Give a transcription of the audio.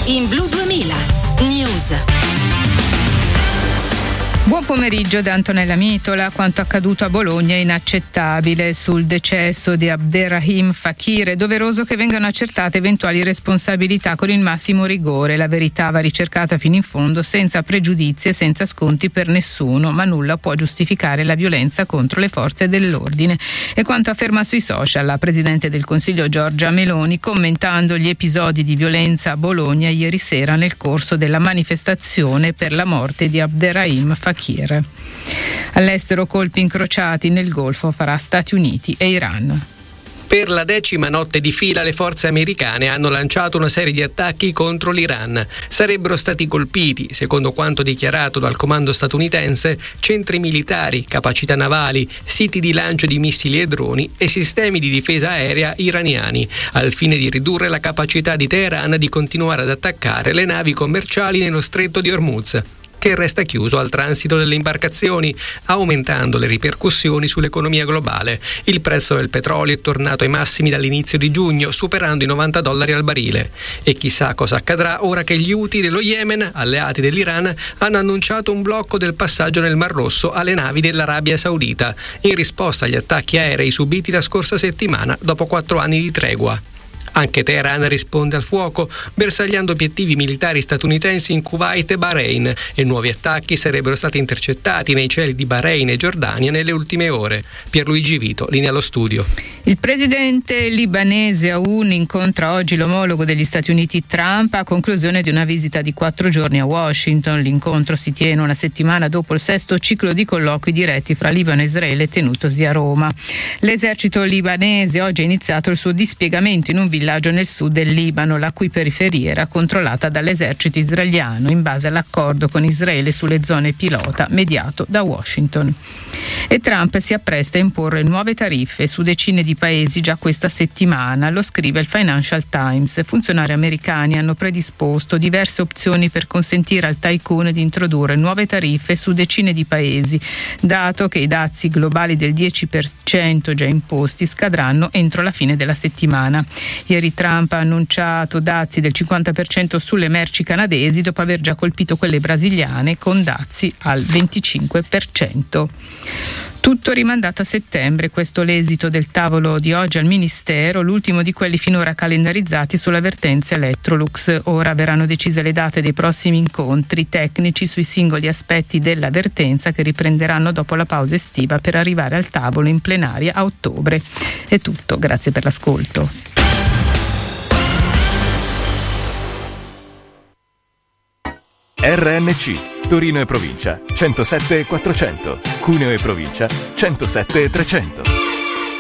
in Blu 2000 News. Buon pomeriggio da Antonella Mitola. Quanto accaduto a Bologna è inaccettabile. Sul decesso di Abderrahim Fakir è doveroso che vengano accertate eventuali responsabilità con il massimo rigore. La verità va ricercata fino in fondo, senza pregiudizi e senza sconti per nessuno, ma nulla può giustificare la violenza contro le forze dell'ordine. E quanto afferma sui social la Presidente del Consiglio Giorgia Meloni, commentando gli episodi di violenza a Bologna ieri sera nel corso della manifestazione per la morte di Abderrahim Fakir. All'estero colpi incrociati nel Golfo fra Stati Uniti e Iran. Per la 10ª notte di fila le forze americane hanno lanciato una serie di attacchi contro l'Iran. Sarebbero stati colpiti, secondo quanto dichiarato dal comando statunitense, centri militari, capacità navali, siti di lancio di missili e droni e sistemi di difesa aerea iraniani, al fine di ridurre la capacità di Teheran di continuare ad attaccare le navi commerciali nello stretto di Hormuz, che resta chiuso al transito delle imbarcazioni, aumentando le ripercussioni sull'economia globale. Il prezzo del petrolio è tornato ai massimi dall'inizio di giugno, superando i $90 al barile. E chissà cosa accadrà ora che gli Houthi dello Yemen, alleati dell'Iran, hanno annunciato un blocco del passaggio nel Mar Rosso alle navi dell'Arabia Saudita, in risposta agli attacchi aerei subiti la scorsa settimana dopo 4 anni di tregua. Anche Teheran risponde al fuoco, bersagliando obiettivi militari statunitensi in Kuwait e Bahrain, e nuovi attacchi sarebbero stati intercettati nei cieli di Bahrain e Giordania nelle ultime ore. Pierluigi Vito, linea allo studio. Il presidente libanese Aoun incontra oggi l'omologo degli Stati Uniti Trump a conclusione di una visita di 4 giorni a Washington. L'incontro si tiene una settimana dopo il 6º ciclo di colloqui diretti fra Libano e Israele tenutosi a Roma. L'esercito libanese oggi ha iniziato il suo dispiegamento in un villaggio nel sud del Libano, la cui periferia era controllata dall'esercito israeliano in base all'accordo con Israele sulle zone pilota mediato da Washington. E Trump si appresta a imporre nuove tariffe su decine di paesi già questa settimana, lo scrive il Financial Times. Funzionari americani hanno predisposto diverse opzioni per consentire al tycoon di introdurre nuove tariffe su decine di paesi, dato che i dazi globali del 10% già imposti scadranno entro la fine della settimana. Ieri Trump ha annunciato dazi del 50% sulle merci canadesi dopo aver già colpito quelle brasiliane con dazi al 25%. Tutto rimandato a settembre, questo l'esito del tavolo di oggi al Ministero, l'ultimo di quelli finora calendarizzati sulla vertenza Electrolux. Ora verranno decise le date dei prossimi incontri tecnici sui singoli aspetti della vertenza, che riprenderanno dopo la pausa estiva per arrivare al tavolo in plenaria a ottobre. È tutto, grazie per l'ascolto. RNC Torino e provincia 107 400, Cuneo e provincia 107 300.